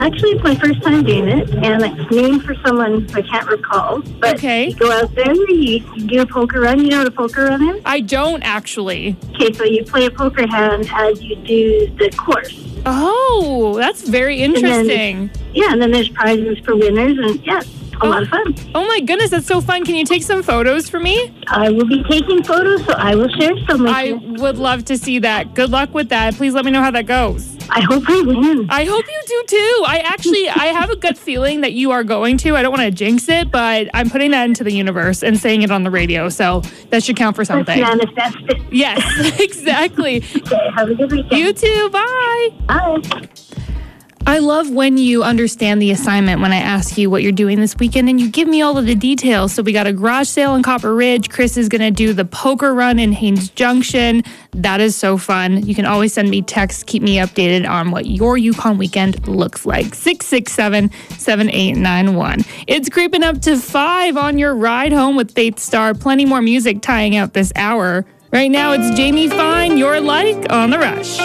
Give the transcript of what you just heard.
Actually, it's my first time doing it, and it's named for someone who I can't recall. But Okay. you go out there, you do a poker run. You know what a poker run is? I don't actually. Okay, so you play a poker hand as you do the course. Oh, that's very interesting. And then there's prizes for winners, and a lot of fun. Oh my goodness, that's so fun. Can you take some photos for me? I will be taking photos, so I will share some with I you. would love to see that. Good luck with that. Please let me know how that goes. I hope I win. I hope you do too. I have a gut feeling that you are going to. I don't want to jinx it, but I'm putting that into the universe and saying it on the radio, so that should count for something. Let's manifest it. Yes, exactly. Okay, have a good weekend. You too. Bye. Bye. I love when you understand the assignment when I ask you what you're doing this weekend and you give me all of the details. So we got a garage sale in Copper Ridge. Chris is going to do the poker run in Haines Junction. That is so fun. You can always send me texts. Keep me updated on what your Yukon weekend looks like. 667-7891. It's creeping up to 5 on your ride home with Faith Star. Plenty more music tying out this hour. Right now, it's Jamie Fine, You're Like on The Rush.